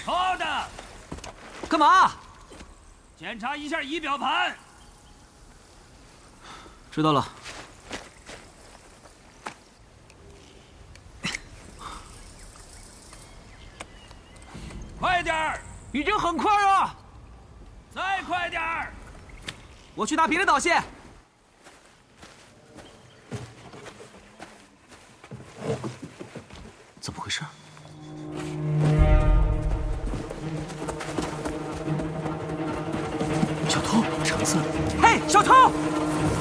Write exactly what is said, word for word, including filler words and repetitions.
错的。 干嘛？ 检查一下仪表盘。 知道了。 快点儿！ 已经很快了。 再快点儿！ 我去拿别的导线。怎么回事？小偷，橙色。嘿，小偷！